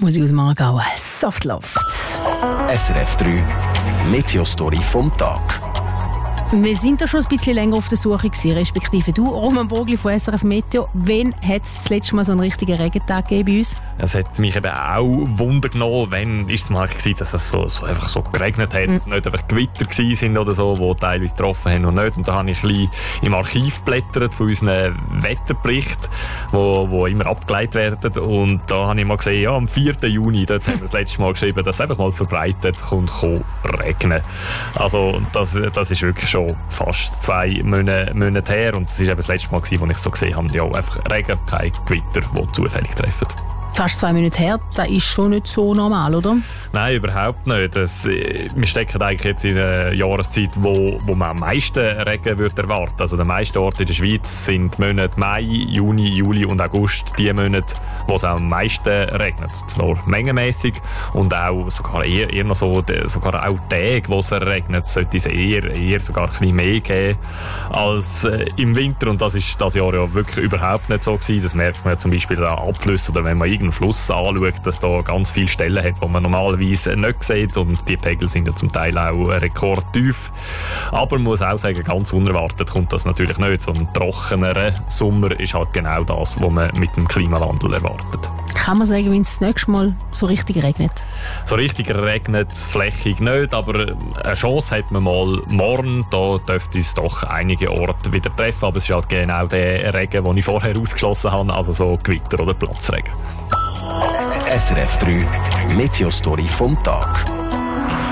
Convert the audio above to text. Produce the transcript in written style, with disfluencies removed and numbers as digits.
Musik aus dem Aargau, Softloft. SRF 3 Meteostory vom Tag. Wir sind da schon ein bisschen länger auf der Suche gewesen, respektive du, Roman Bogli von SRF Meteo. Wann hat es das letzte Mal so einen richtigen Regentag gegeben bei uns? Es hat mich eben auch Wunder genommen, wann ist es mal gewesen, dass es so einfach so geregnet hat, nicht einfach Gewitter gewesen sind oder so, die teilweise getroffen haben und nicht. Und da habe ich ein bisschen im Archiv geblättert von unseren Wetterberichten, wo immer abgeleitet werden. Und da habe ich mal gesehen, ja, am 4. Juni, dort haben wir das letzte Mal geschrieben, dass es einfach mal verbreitet kommt regnen. Also das ist wirklich schon fast 2 Monate her und das war eben das letzte Mal, als ich so gesehen habe, ja, einfach Regen, kein Gewitter, die zufällig treffen. Fast 2 Monate her, das ist schon nicht so normal, oder? Nein, überhaupt nicht. Wir stecken eigentlich jetzt in einer Jahreszeit, wo man am meisten Regen würde erwarten. Also der meisten Orte in der Schweiz sind die Monate Mai, Juni, Juli und August die Monate, wo es am meisten regnet. Zwar mengenmässig und auch sogar eher noch so, sogar auch Tage, wo es regnet, sollte es eher sogar ein bisschen mehr geben als im Winter. Und das ist das Jahr ja wirklich überhaupt nicht so gewesen. Das merkt man ja zum Beispiel an Abflüssen oder wenn man einen Fluss anschaut, dass da ganz viele Stellen hat, wo man normalerweise nicht sieht und die Pegel sind ja zum Teil auch rekordtief. Aber man muss auch sagen, ganz unerwartet kommt das natürlich nicht. So ein trockenerer Sommer ist halt genau das, was man mit dem Klimawandel erwartet. Kann man sagen, wenn es das nächste Mal so richtig regnet? So richtig regnet es flächig nicht, aber eine Chance hat man mal morgen. Da dürfte es doch einige Orte wieder treffen, aber es ist halt genau der Regen, den ich vorher ausgeschlossen habe, also so Gewitter oder Platzregen. SRF 3 Meteostory vom Tag.